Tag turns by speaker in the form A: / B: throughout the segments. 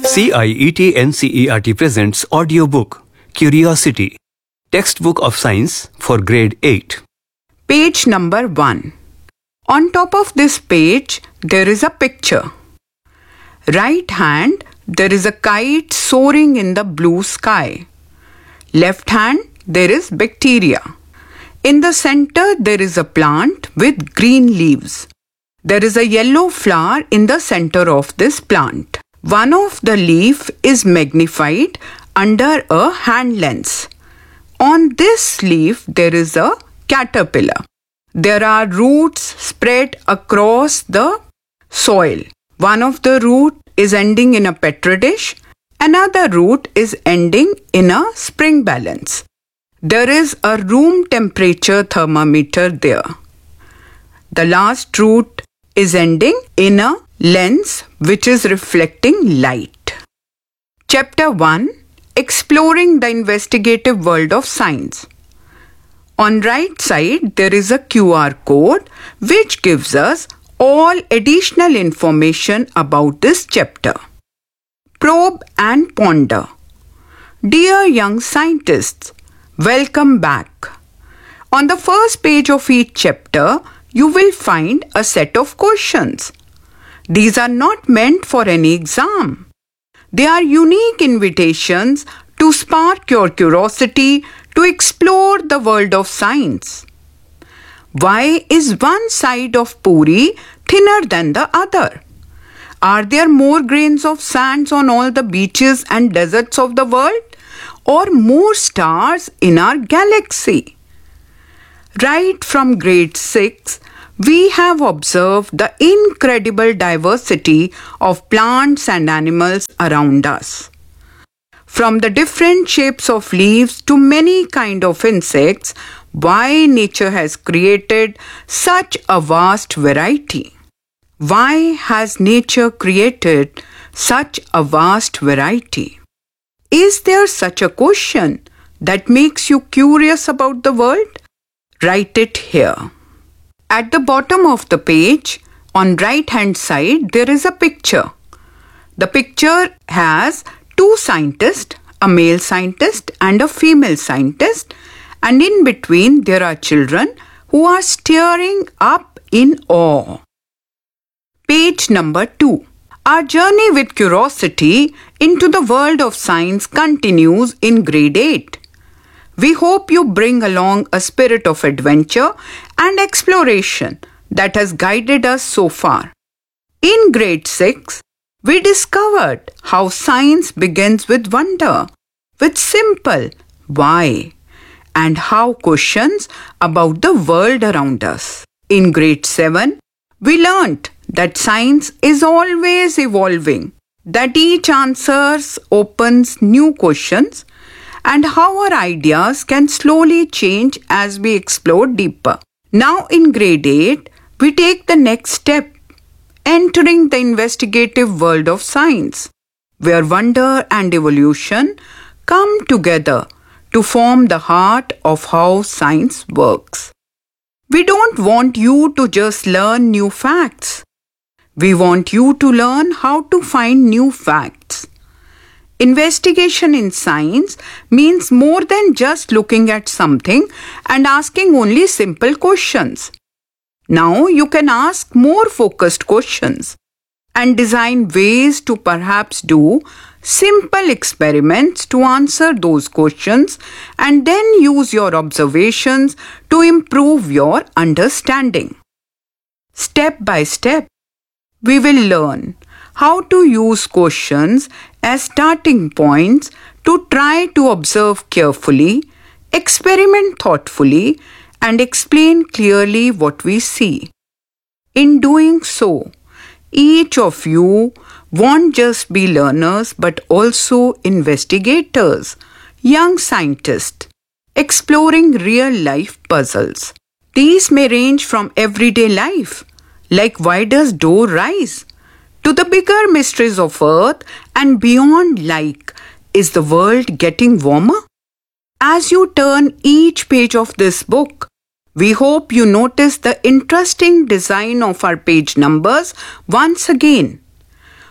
A: CIET NCERT presents audiobook Curiosity, Textbook of Science for Grade 8.
B: Page number 1. On top of this page, there is a picture. Right hand, there is a kite soaring in the blue sky. Left hand, there is bacteria. In the center, there is a plant with green leaves. There is a yellow flower in the center of this plant. One of the leaf is magnified under a hand lens. On this leaf, there is a caterpillar. There are roots spread across the soil. One of the root is ending in a petri dish. Another root is ending in a spring balance. There is a room temperature thermometer there. The last root is ending in a lens which is reflecting light. Chapter 1. Exploring the investigative world of science. On right side, there is a QR code which gives us all additional information about this chapter. Probe and ponder. Dear young scientists, welcome back. On the first page of each chapter, you will find a set of questions. These are not meant for any exam. They are unique invitations to spark your curiosity to explore the world of science. Why is one side of Puri thinner than the other? Are there more grains of sands on all the beaches and deserts of the world, or more stars in our galaxy? Right from grade 6, we have observed the incredible diversity of plants and animals around us. From the different shapes of leaves to many kinds of insects, why nature has created such a vast variety? Why has nature created such a vast variety? Is there such a question that makes you curious about the world? Write it here. At the bottom of the page, on right hand side, there is a picture. The picture has two scientists, a male scientist and a female scientist, and in between there are children who are staring up in awe. Page number 2. Our journey with curiosity into the world of science continues in grade 8. We hope you bring along a spirit of adventure and exploration that has guided us so far. In grade 6, we discovered how science begins with wonder, with simple why, and how questions about the world around us. In grade 7, we learnt that science is always evolving, that each answer opens new questions, and how our ideas can slowly change as we explore deeper. Now in grade 8, we take the next step, entering the investigative world of science, where wonder and evolution come together to form the heart of how science works. We don't want you to just learn new facts. We want you to learn how to find new facts. Investigation in science means more than just looking at something and asking only simple questions. Now you can ask more focused questions and design ways to perhaps do simple experiments to answer those questions, and then use your observations to improve your understanding. Step by step, we will learn how to use questions as starting points to try to observe carefully, experiment thoughtfully, and explain clearly what we see. In doing so, each of you won't just be learners but also investigators, young scientists, exploring real-life puzzles. These may range from everyday life, like why does dough rise, to the bigger mysteries of Earth and beyond, like is the world getting warmer? As you turn each page of this book, we hope you notice the interesting design of our page numbers once again.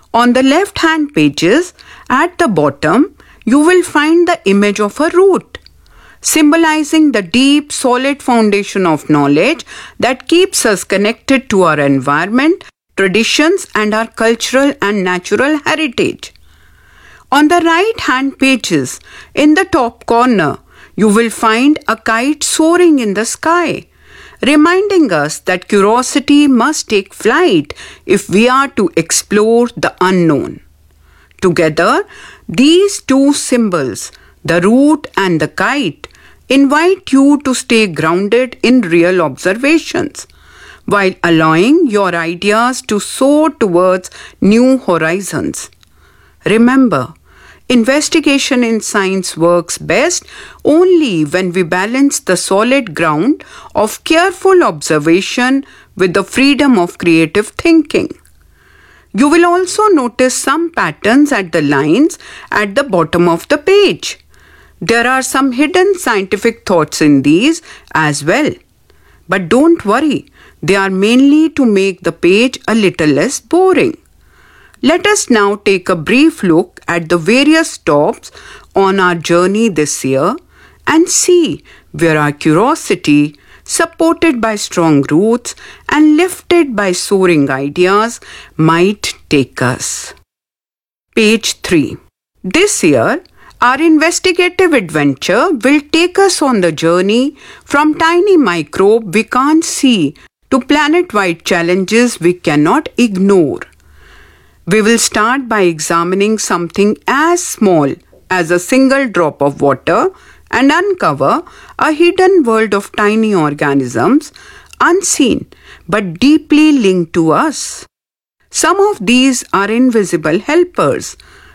B: On the left-hand pages, at the bottom, you will find the image of a root, symbolizing the deep, solid foundation of knowledge that keeps us connected to our environment, traditions, and our cultural and natural heritage. On the right-hand pages, in the top corner, you will find a kite soaring in the sky, reminding us that curiosity must take flight if we are to explore the unknown. Together, these two symbols, the root and the kite, invite you to stay grounded in real observations, while allowing your ideas to soar towards new horizons. Remember, investigation in science works best only when we balance the solid ground of careful observation with the freedom of creative thinking. You will also notice some patterns at the lines at the bottom of the page. There are some hidden scientific thoughts in these as well. But don't worry, they are mainly to make the page a little less boring. Let us now take a brief look at the various stops on our journey this year and see where our curiosity, supported by strong roots and lifted by soaring ideas, might take us. Page 3. This year, our investigative adventure will take us on the journey from tiny microbe we can't see to planet-wide challenges we cannot ignore. We will start by examining something as small as a single drop of water and uncover a hidden world of tiny organisms, unseen but deeply linked to us. Some of these are invisible helpers,